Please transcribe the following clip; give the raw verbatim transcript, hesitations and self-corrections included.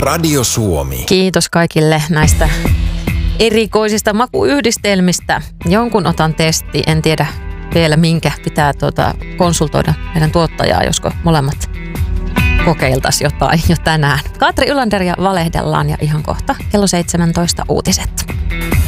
Radio Suomi. Kiitos kaikille näistä erikoisista makuyhdistelmistä. Jonkun otan testi, en tiedä vielä minkä. Pitää tuota konsultoida meidän tuottajaa, josko molemmat kokeiltaisiin jotain jo tänään. Katri Ylander ja valehdellaan ja ihan kohta kello seitsemäntoista uutiset.